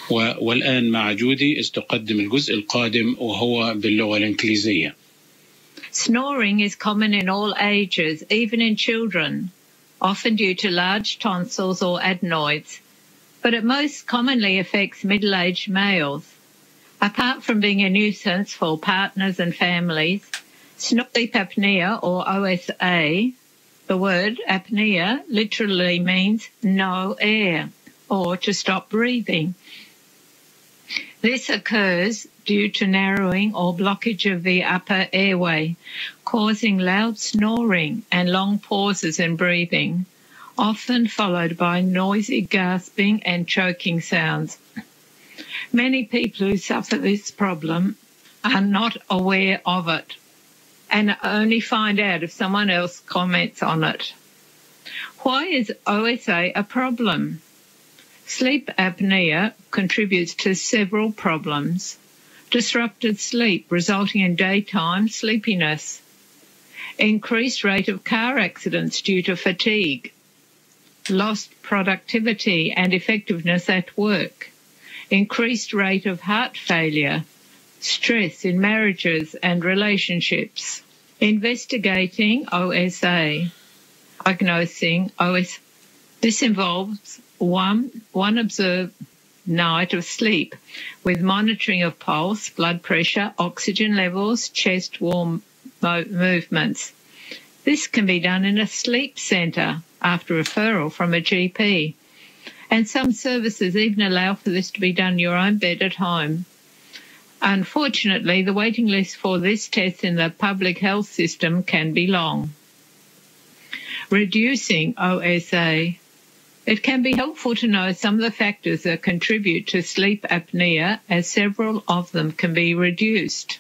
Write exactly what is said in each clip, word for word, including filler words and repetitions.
والآن مع جودي استقدم الجزء القادم وهو باللغة الإنجليزية. Snoring is common in all ages, even in children, often due to large tonsils or adenoids, but it most commonly affects middle-aged males. Apart from being a nuisance for partners and families, sleep apnea or O S A, the word apnea literally means no air or to stop breathing. This occurs due to narrowing or blockage of the upper airway, causing loud snoring and long pauses in breathing, often followed by noisy gasping and choking sounds. Many people who suffer this problem are not aware of it and only find out if someone else comments on it. Why is O S A a problem? Sleep apnea contributes to several problems. Disrupted sleep resulting in daytime sleepiness. Increased rate of car accidents due to fatigue. Lost productivity and effectiveness at work. Increased rate of heart failure. Stress in marriages and relationships. Investigating O S A. Diagnosing O S A. This involves one, one observed night of sleep with monitoring of pulse, blood pressure, oxygen levels, chest wall mo- movements. This can be done in a sleep centre after referral from a G P. And some services even allow for this to be done in your own bed at home. Unfortunately, the waiting list for this test in the public health system can be long. Reducing O S A. It can be helpful to know some of the factors that contribute to sleep apnea, as several of them can be reduced.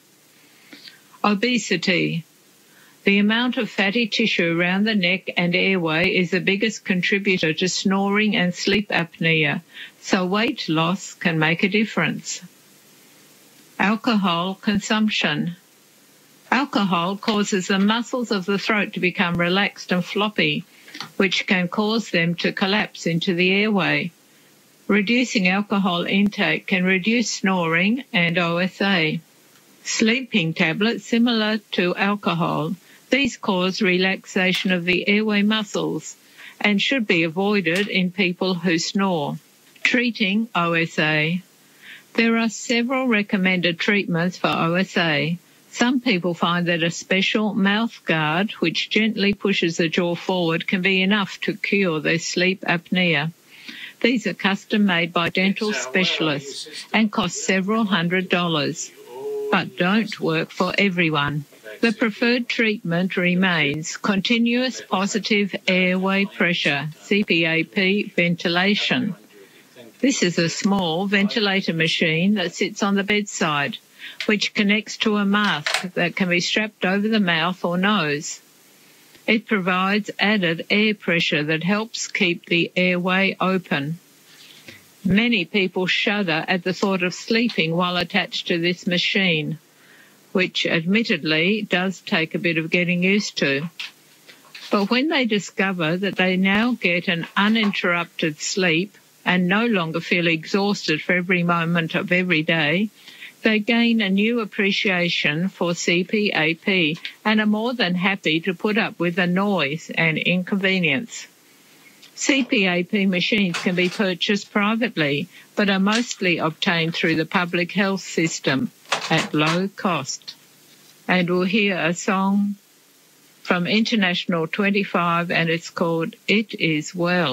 Obesity. The amount of fatty tissue around the neck and airway is the biggest contributor to snoring and sleep apnea, so weight loss can make a difference. Alcohol consumption. Alcohol causes the muscles of the throat to become relaxed and floppy, which can cause them to collapse into the airway. Reducing alcohol intake can reduce snoring and O S A. Sleeping tablets similar to alcohol. These cause relaxation of the airway muscles and should be avoided in people who snore. Treating O S A. There are several recommended treatments for O S A. Some people find that a special mouth guard, which gently pushes the jaw forward, can be enough to cure their sleep apnea. These are custom made by dental specialists and cost several hundred dollars, but don't work for everyone. The preferred treatment remains continuous positive airway pressure, C P A P, ventilation. This is a small ventilator machine that sits on the bedside, which connects to a mask that can be strapped over the mouth or nose. It provides added air pressure that helps keep the airway open. Many people shudder at the thought of sleeping while attached to this machine, which admittedly does take a bit of getting used to. But when they discover that they now get an uninterrupted sleep and no longer feel exhausted for every moment of every day, they gain a new appreciation for C P A P and are more than happy to put up with the noise and inconvenience. C P A P machines can be purchased privately, but are mostly obtained through the public health system at low cost. And we'll hear a song from International twenty-five, and it's called It Is Well.